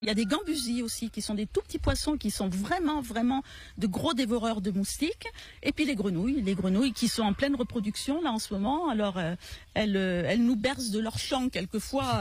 Il y a des gambusies aussi, qui sont des tout petits poissons qui sont vraiment de gros dévoreurs de moustiques. Et puis les grenouilles qui sont en pleine reproduction là en ce moment. Alors elles nous bercent de leur chant quelquefois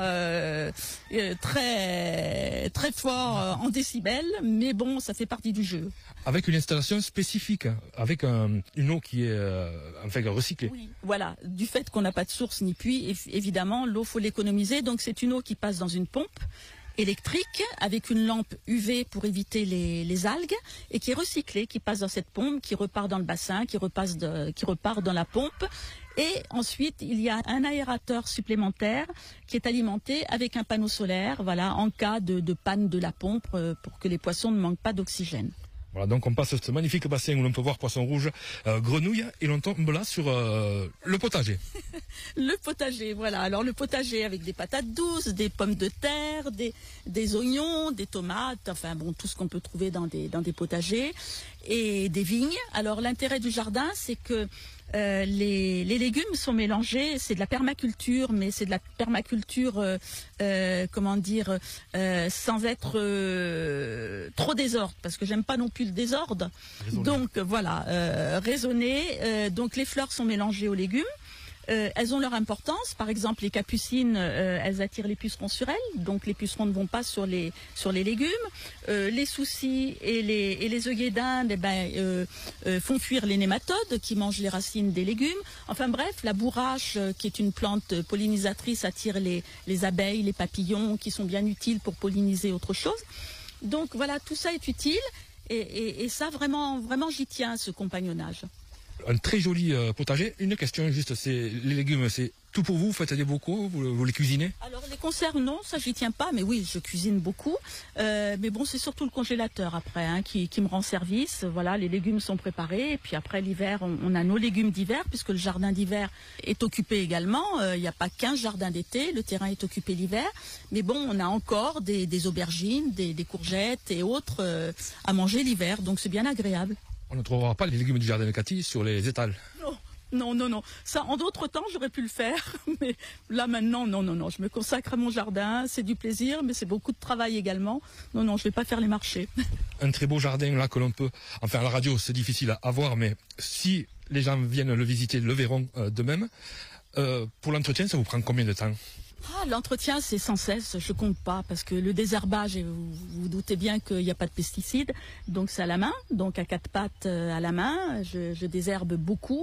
très fort en décibels, mais bon, ça fait partie du jeu. Avec une installation spécifique, avec une eau qui est recyclée. Oui, voilà. Du fait qu'on n'a pas de source ni puits, évidemment, l'eau faut l'économiser. Donc c'est une eau qui passe dans une pompe électrique avec une lampe UV pour éviter les algues et qui est recyclée, qui passe dans cette pompe, qui repart dans le bassin, qui repart dans la pompe. Et ensuite, il y a un aérateur supplémentaire qui est alimenté avec un panneau solaire, voilà, en cas de panne de la pompe pour que les poissons ne manquent pas d'oxygène. Voilà, donc on passe ce magnifique bassin où l'on peut voir poisson rouge, grenouille, et l'on tombe là sur le potager. Le potager, voilà. Alors le potager avec des patates douces, des pommes de terre, des oignons, des tomates, enfin bon, tout ce qu'on peut trouver dans des potagers, et des vignes. Alors l'intérêt du jardin, c'est que les légumes sont mélangés, c'est de la permaculture, mais c'est de la permaculture, sans être trop désordre, parce que j'aime pas non plus le désordre. Raisonné. Donc voilà, raisonné. Donc les fleurs sont mélangées aux légumes. Elles ont leur importance. Par exemple, les capucines, elles attirent les pucerons sur elles, donc les pucerons ne vont pas sur les légumes. Les soucis et les œillets d'Inde, font fuir les nématodes qui mangent les racines des légumes. Enfin bref, la bourrache, qui est une plante pollinisatrice, attire les abeilles, les papillons, qui sont bien utiles pour polliniser autre chose. Donc voilà, tout ça est utile et ça vraiment j'y tiens, ce compagnonnage. Un très joli potager. Une question juste, c'est les légumes, c'est tout pour vous? Vous faites des bocaux, vous les cuisinez? Alors les conserves, non, ça j'y tiens pas, mais oui, je cuisine beaucoup. Mais bon, c'est surtout le congélateur après qui me rend service. Voilà, les légumes sont préparés, et puis après l'hiver, on a nos légumes d'hiver, puisque le jardin d'hiver est occupé également. Il n'y a pas qu'un jardin d'été, le terrain est occupé l'hiver. Mais bon, on a encore des aubergines, des courgettes et autres à manger l'hiver, donc c'est bien agréable. On ne trouvera pas les légumes du jardin de Cathy sur les étals. Non. Ça, en d'autres temps, j'aurais pu le faire. Mais là, maintenant, non. Je me consacre à mon jardin. C'est du plaisir, mais c'est beaucoup de travail également. Non, je vais pas faire les marchés. Un très beau jardin, là, que l'on peut... Enfin, à la radio, c'est difficile à voir, mais si les gens viennent le visiter, le verront d'eux-mêmes. Pour l'entretien, ça vous prend combien de temps? L'entretien, c'est sans cesse, je compte pas, parce que le désherbage, vous doutez bien qu'il n'y a pas de pesticides, donc c'est à la main, donc à quatre pattes à la main, je désherbe beaucoup,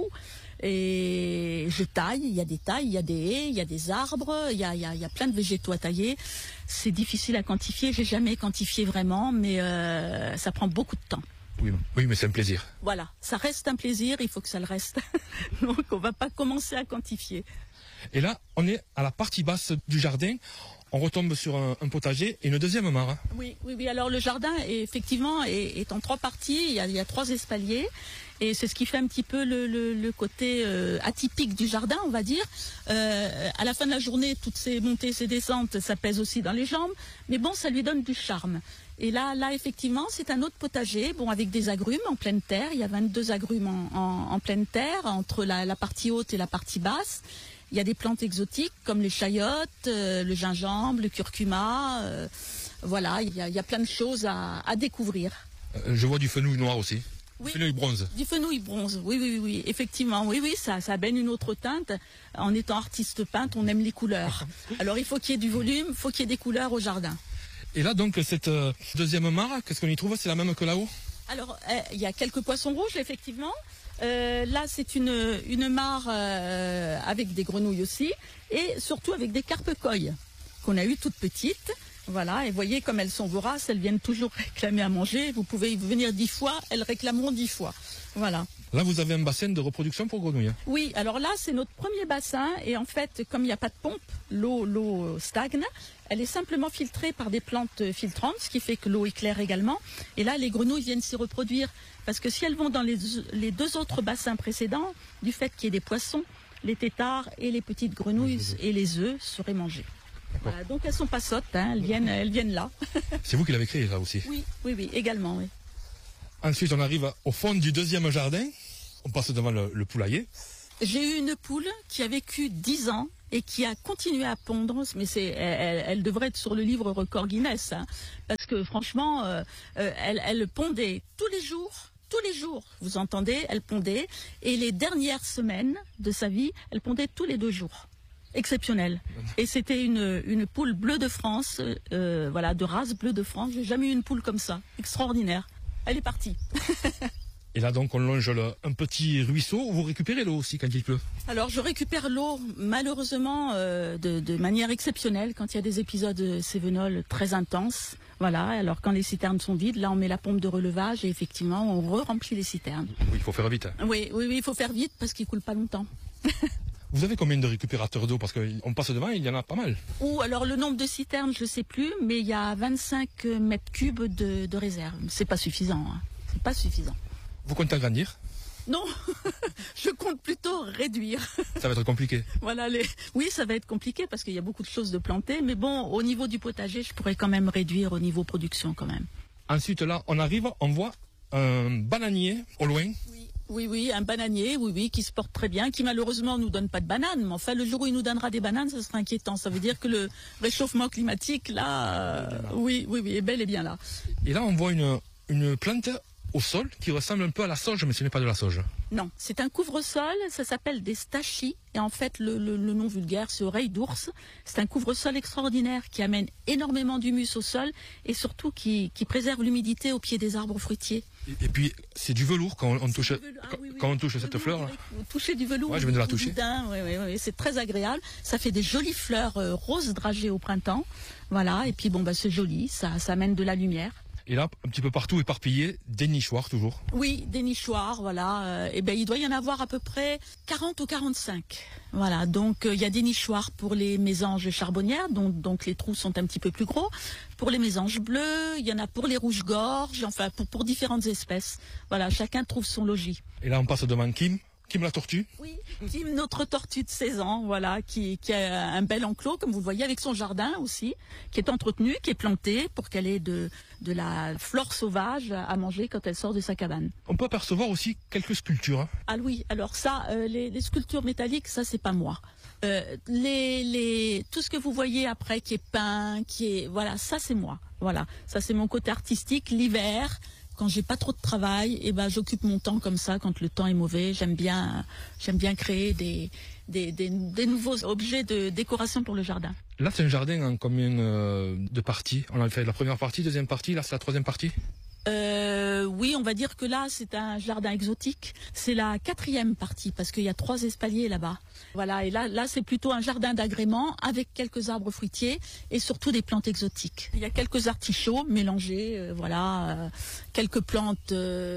et je taille, il y a des tailles, il y a des haies, il y a des arbres, il y a plein de végétaux à tailler. C'est difficile à quantifier, j'ai jamais quantifié vraiment, mais ça prend beaucoup de temps. Oui, mais c'est un plaisir. Voilà, ça reste un plaisir, il faut que ça le reste. Donc on va pas commencer à quantifier. Et là, on est à la partie basse du jardin. On retombe sur un potager et une deuxième mare. Oui. Alors le jardin, effectivement, est en trois parties. Il y a trois espaliers. Et c'est ce qui fait un petit peu le côté atypique du jardin, on va dire. À la fin de la journée, toutes ces montées, ces descentes, ça pèse aussi dans les jambes. Mais bon, ça lui donne du charme. Et là, effectivement, c'est un autre potager, bon, avec des agrumes en pleine terre. Il y a 22 agrumes en pleine terre, entre la partie haute et la partie basse. Il y a des plantes exotiques comme les chayotes, le gingembre, le curcuma. Voilà, il y a plein de choses à découvrir. Je vois du fenouil noir aussi. Oui. Fenouil bronze. Du fenouil bronze, oui, effectivement, oui, ça baigne une autre teinte. En étant artiste peintre, on aime les couleurs. Alors il faut qu'il y ait du volume, il faut qu'il y ait des couleurs au jardin. Et là, donc, cette deuxième mare, qu'est-ce qu'on y trouve? C'est la même que là-haut? Alors, il y a quelques poissons rouges, effectivement. Là, c'est une mare avec des grenouilles aussi, et surtout avec des carpe-coilles qu'on a eues toutes petites. Voilà, et voyez comme elles sont voraces, elles viennent toujours réclamer à manger. Vous pouvez y venir 10 fois, elles réclameront 10 fois. Voilà. Là, vous avez un bassin de reproduction pour grenouilles. Oui, alors là, c'est notre premier bassin, et en fait, comme il n'y a pas de pompe, l'eau stagne. Elle est simplement filtrée par des plantes filtrantes, ce qui fait que l'eau est claire également. Et là, les grenouilles viennent s'y reproduire. Parce que si elles vont dans les deux autres bassins précédents, du fait qu'il y ait des poissons, les têtards et les petites grenouilles et les œufs seraient mangés. Voilà, donc elles sont pas sottes, elles viennent là. C'est vous qui l'avez créé là aussi? Oui, également, oui. Ensuite, on arrive au fond du deuxième jardin. On passe devant le poulailler. J'ai eu une poule qui a vécu 10 ans et qui a continué à pondre, mais elle devrait être sur le livre record Guinness, hein, parce que franchement, elle pondait tous les jours, vous entendez, elle pondait, et les dernières semaines de sa vie, elle pondait tous les 2 jours. Exceptionnel. Et c'était une poule bleue de France, voilà, de race bleue de France. J'ai jamais eu une poule comme ça. Extraordinaire. Elle est partie. Et là donc on longe un petit ruisseau où vous récupérez l'eau aussi quand il pleut. Alors je récupère l'eau malheureusement de manière exceptionnelle quand il y a des épisodes cévenols très intenses. Voilà, alors quand les citernes sont vides, là on met la pompe de relevage et effectivement on re-remplit les citernes. Oui, il faut faire vite. Oui, il faut faire vite parce qu'il coule pas longtemps. Vous avez combien de récupérateurs d'eau? Parce qu'on passe devant, il y en a pas mal. Ou alors le nombre de citernes, je ne sais plus, mais il y a 25 mètres cubes de réserve. C'est pas suffisant. Hein. C'est pas suffisant. Vous comptez agrandir? Non, je compte plutôt réduire. Ça va être compliqué. Voilà, oui, ça va être compliqué parce qu'il y a beaucoup de choses de planter, mais bon, au niveau du potager, je pourrais quand même réduire au niveau production quand même. Ensuite, là, on arrive, on voit un bananier au loin. Oui, un bananier, oui, qui se porte très bien, qui malheureusement nous donne pas de bananes, mais enfin le jour où il nous donnera des bananes, ça sera inquiétant. Ça veut dire que le réchauffement climatique, là, oui, est bel et bien là. Et là, on voit une plante au sol qui ressemble un peu à la sauge, mais ce n'est pas de la sauge. Non, c'est un couvre-sol, ça s'appelle des stachys, et en fait le nom vulgaire c'est oreille d'ours. C'est un couvre-sol extraordinaire qui amène énormément d'humus au sol et surtout qui préserve l'humidité au pied des arbres fruitiers. Et puis c'est du velours quand on touche, quand on touche cette fleur. Là. Vous touchez du velours. Ouais, je viens de la toucher. Oui, c'est très agréable. Ça fait des jolies fleurs roses dragées au printemps. Voilà, et puis bon c'est joli, ça amène de la lumière. Et là, un petit peu partout éparpillé, des nichoirs toujours. Oui, des nichoirs, voilà. Il doit y en avoir à peu près 40 ou 45. Voilà, donc il y a des nichoirs pour les mésanges charbonnières, donc les trous sont un petit peu plus gros. Pour les mésanges bleus, il y en a pour les rouges-gorges, enfin pour différentes espèces. Voilà, chacun trouve son logis. Et là, on passe devant Kim la tortue. Oui, Kim, notre tortue de 16 ans, voilà, qui a un bel enclos, comme vous le voyez, avec son jardin aussi, qui est entretenu, qui est planté pour qu'elle ait de la flore sauvage à manger quand elle sort de sa cabane. On peut apercevoir aussi quelques sculptures. Hein. Ah oui, alors ça, les sculptures métalliques, ça c'est pas moi. Tout ce que vous voyez après qui est peint, voilà, ça c'est moi. Voilà, ça c'est mon côté artistique. L'hiver, quand j'ai pas trop de travail, j'occupe mon temps comme ça quand le temps est mauvais. J'aime bien créer des nouveaux objets de décoration pour le jardin. Là, c'est un jardin en combien de parties? On a fait la première partie, deuxième partie, là c'est la troisième partie? Oui, on va dire que là, c'est un jardin exotique. C'est la 4e partie parce qu'il y a 3 espaliers là-bas. Voilà, et là, c'est plutôt un jardin d'agrément avec quelques arbres fruitiers et surtout des plantes exotiques. Il y a quelques artichauts mélangés, quelques plantes,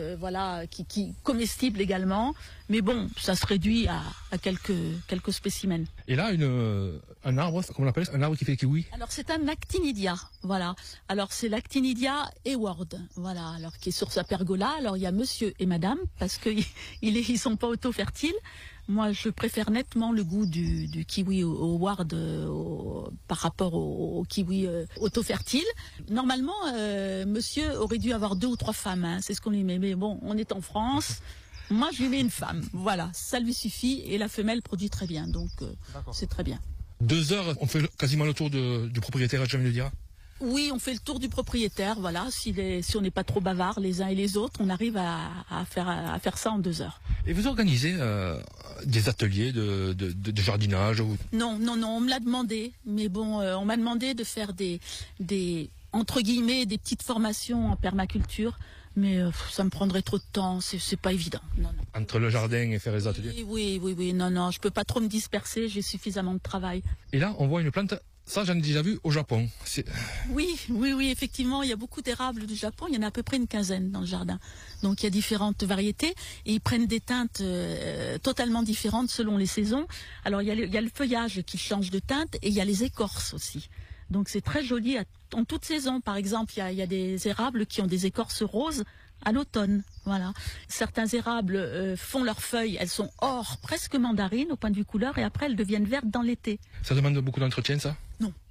qui comestibles également. Mais bon, ça se réduit à quelques spécimens. Et là, un arbre, comment on l'appelle? Un arbre qui fait kiwi? Alors c'est un actinidia, voilà. Alors c'est l'actinidia Eward, voilà. Alors qui est sur sa pergola. Alors il y a monsieur et madame parce que ils sont pas auto-fertiles. Moi, je préfère nettement le goût du kiwi Eward par rapport au kiwi auto-fertile. Normalement, monsieur aurait dû avoir 2 ou 3 femmes, hein, c'est ce qu'on lui met. Mais bon, on est en France. Moi, je lui mets une femme. Voilà, ça lui suffit et la femelle produit très bien, donc c'est très bien. 2 heures, on fait quasiment le tour du propriétaire, je viens de le dire. Oui, on fait le tour du propriétaire, voilà. Si on n'est pas trop bavards les uns et les autres, on arrive à faire ça en 2 heures. Et vous organisez des ateliers de jardinage ou... Non, on me l'a demandé. Mais bon, on m'a demandé de faire des entre guillemets, des petites formations en permaculture. Mais ça me prendrait trop de temps, c'est pas évident. Non. Entre le jardin et faire les ateliers? Oui, non, je peux pas trop me disperser, j'ai suffisamment de travail. Et là, on voit une plante, ça j'en ai déjà vu au Japon. Oui, effectivement, il y a beaucoup d'érables du Japon, il y en a à peu près une 15aine dans le jardin. Donc il y a différentes variétés et ils prennent des teintes totalement différentes selon les saisons. Alors il y a le feuillage qui change de teinte et il y a les écorces aussi. Donc c'est très joli en toute saison. Par exemple, il y a des érables qui ont des écorces roses à l'automne. Voilà. Certains érables font leurs feuilles, elles sont or, presque mandarines au point de vue couleur, et après elles deviennent vertes dans l'été. Ça demande beaucoup d'entretien, ça? Non,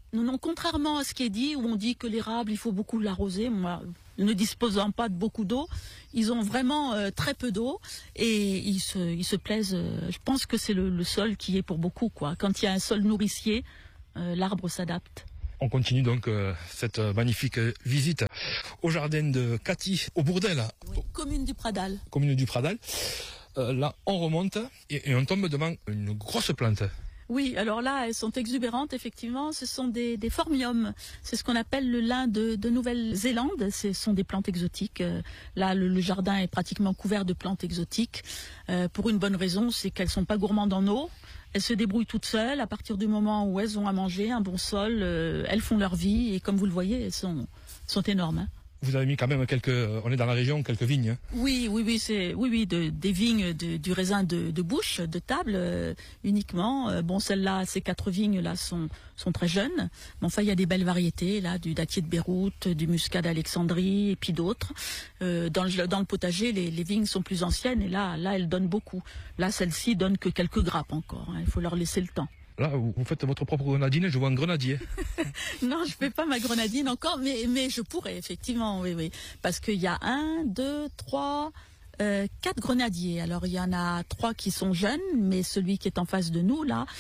Non, non, contrairement à ce qui est dit, où on dit que l'érable, il faut beaucoup l'arroser, moi, ne disposant pas de beaucoup d'eau, ils ont vraiment très peu d'eau et ils se plaisent. Je pense que c'est le sol qui est pour beaucoup, quoi. Quand il y a un sol nourricier, l'arbre s'adapte. On continue donc cette magnifique visite au jardin de Cathy, au Bourdel. Oui, commune du Pradal. Commune du Pradal. Là, on remonte et on tombe devant une grosse plante. Oui, alors là, elles sont exubérantes, effectivement. Ce sont des phormiums. C'est ce qu'on appelle le lin de Nouvelle-Zélande. Ce sont des plantes exotiques. Là, le jardin est pratiquement couvert de plantes exotiques. Pour une bonne raison, c'est qu'elles sont pas gourmandes en eau. Elles se débrouillent toutes seules. À partir du moment où elles ont à manger, un bon sol, elles font leur vie. Et comme vous le voyez, elles sont énormes. Hein. Vous avez mis quand même on est dans la région, quelques vignes. Oui, des vignes du raisin de bouche, de table uniquement. Bon, celles-là, ces 4 vignes là sont très jeunes. Mais enfin, il y a des belles variétés là, du dattier de Beyrouth, du muscat d'Alexandrie et puis d'autres. Dans le potager, les vignes sont plus anciennes et là, elles donnent beaucoup. Là, celles-ci donnent que quelques grappes encore. Hein. Il faut leur laisser le temps. Là, vous faites votre propre grenadine, je vois un grenadier. Non, je fais pas ma grenadine encore, mais je pourrais, effectivement, oui. Parce qu'il y a 1, 2, 3, 4 grenadiers. Alors, il y en a 3 qui sont jeunes, mais celui qui est en face de nous, là,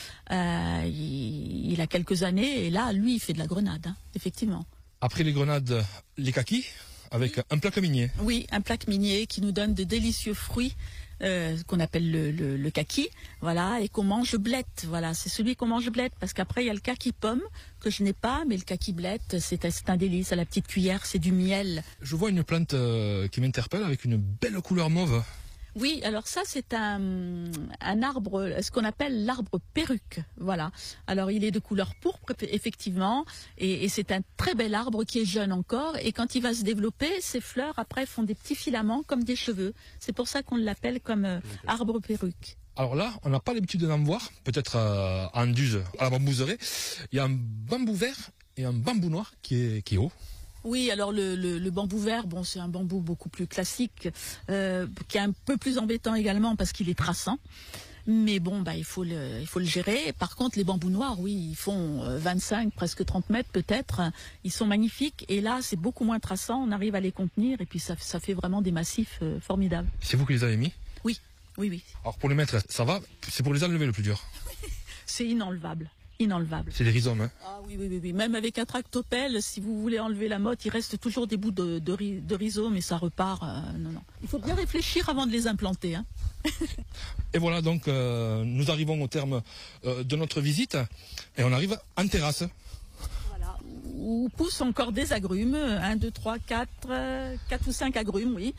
il a quelques années, et là, lui, il fait de la grenade, hein, effectivement. Après les grenades, les kakis, avec un plaque minier. Oui, un plaque minier qui nous donne de délicieux fruits. Qu'on appelle le kaki, voilà, et qu'on mange blette, voilà, c'est celui qu'on mange blette, parce qu'après il y a le kaki pomme que je n'ai pas, mais le kaki blette, c'est un délice à la petite cuillère, c'est du miel. Je vois une plante qui m'interpelle avec une belle couleur mauve. Oui, alors ça c'est un arbre, ce qu'on appelle l'arbre perruque, voilà. Alors il est de couleur pourpre effectivement, et c'est un très bel arbre qui est jeune encore, et quand il va se développer, ses fleurs après font des petits filaments comme des cheveux. C'est pour ça qu'on l'appelle comme arbre perruque. Alors là, on n'a pas l'habitude d'en voir, peut-être à Anduze, à la bambouserie. Il y a un bambou vert et un bambou noir qui est haut. Oui, alors le bambou vert, bon, c'est un bambou beaucoup plus classique, qui est un peu plus embêtant également parce qu'il est traçant. Mais bon, il faut le gérer. Par contre, les bambous noirs, oui, ils font 25, presque 30 mètres peut-être. Ils sont magnifiques. Et là, c'est beaucoup moins traçant. On arrive à les contenir et puis ça fait vraiment des massifs formidables. C'est vous qui les avez mis ? Oui. Alors pour les mettre, ça va. C'est pour les enlever le plus dur. C'est inenlevable. C'est des rhizomes, hein. Ah oui. Même avec un tractopelle, si vous voulez enlever la motte, il reste toujours des bouts de rhizome et ça repart. Non. Il faut bien réfléchir avant de les implanter. Hein. Et voilà, donc nous arrivons au terme de notre visite et on arrive en terrasse. Voilà, où poussent encore des agrumes, 1, 2, 3, 4 ou 5 agrumes, oui.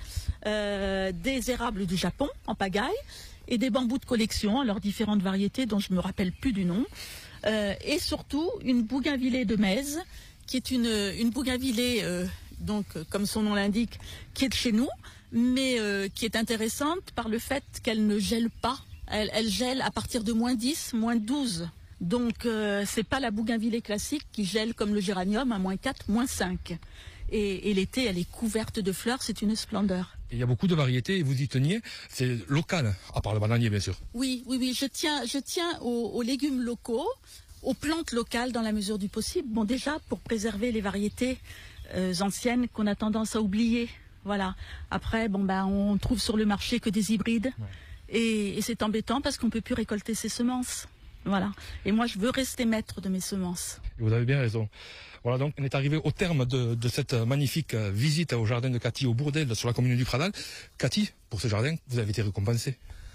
Des érables du Japon en pagaille et des bambous de collection, alors différentes variétés dont je me rappelle plus du nom. Et surtout une bougainvillée de Metz, qui est une bougainvillée, donc comme son nom l'indique, qui est de chez nous, mais qui est intéressante par le fait qu'elle ne gèle pas. Elle gèle à partir de -10, -12. Donc c'est pas la bougainvillée classique qui gèle comme le géranium à -4, -5. Et l'été, elle est couverte de fleurs, c'est une splendeur. Il y a beaucoup de variétés et vous y teniez. C'est local, à part le bananier bien sûr. Oui. Je tiens aux légumes locaux, aux plantes locales dans la mesure du possible. Bon, déjà pour préserver les variétés anciennes qu'on a tendance à oublier. Voilà. Après, on trouve sur le marché que des hybrides. Ouais. Et c'est embêtant parce qu'on peut plus récolter ses semences. Voilà. Et moi, je veux rester maître de mes semences. Vous avez bien raison. Voilà, donc on est arrivé au terme de cette magnifique visite au jardin de Cathy au Bourdel sur la commune du Pradal. Cathy, pour ce jardin, vous avez été récompensée.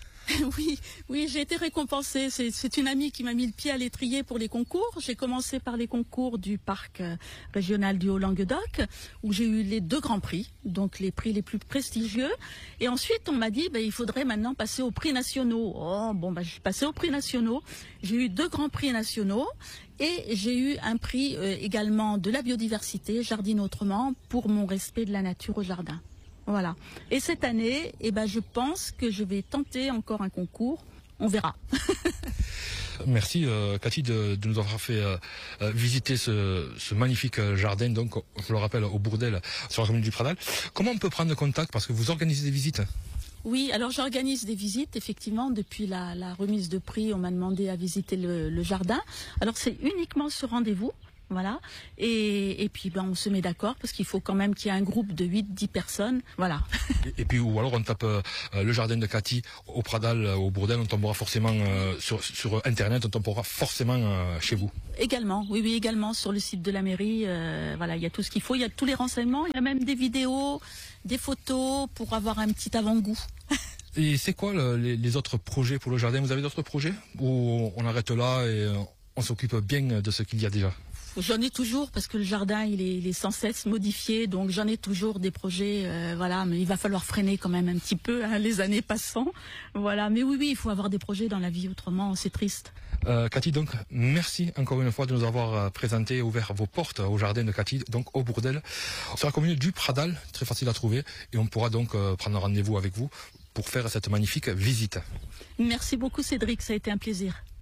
Oui, j'ai été récompensée. C'est une amie qui m'a mis le pied à l'étrier pour les concours. J'ai commencé par les concours du parc régional du Haut-Languedoc, où j'ai eu les 2 grands prix, donc les prix les plus prestigieux. Et ensuite, on m'a dit, il faudrait maintenant passer aux prix nationaux. Je suis passée aux prix nationaux. J'ai eu 2 grands prix nationaux. Et j'ai eu un prix également de la biodiversité, Jardine Autrement, pour mon respect de la nature au jardin. Voilà. Et cette année, je pense que je vais tenter encore un concours. On verra. Merci Cathy de nous avoir fait visiter ce magnifique jardin, donc je le rappelle au Bourdel sur la commune du Pradal. Comment on peut prendre contact parce que vous organisez des visites? Oui, alors j'organise des visites, effectivement, depuis la remise de prix, on m'a demandé à visiter le jardin. Alors c'est uniquement sur rendez-vous. Voilà. Et puis on se met d'accord parce qu'il faut quand même qu'il y ait un groupe de 8-10 personnes. Voilà. Et puis ou alors on tape le jardin de Cathy au Pradal, au Bourdel, on tombera forcément sur Internet, on tombera forcément chez vous. Également, oui, également sur le site de la mairie. Voilà, il y a tout ce qu'il faut, il y a tous les renseignements, il y a même des vidéos, des photos pour avoir un petit avant-goût. Et c'est quoi les autres projets pour le jardin? Vous avez d'autres projets ou on arrête là et on s'occupe bien de ce qu'il y a déjà? J'en ai toujours parce que le jardin il est sans cesse modifié, donc j'en ai toujours des projets, voilà. Mais il va falloir freiner quand même un petit peu hein, les années passant, voilà. Mais oui, il faut avoir des projets dans la vie, autrement c'est triste. Cathy, donc merci encore une fois de nous avoir présenté et ouvert vos portes au jardin de Cathy, donc au Bourdel, sur la commune du Pradal, très facile à trouver, et on pourra donc prendre rendez-vous avec vous pour faire cette magnifique visite. Merci beaucoup Cédric, ça a été un plaisir.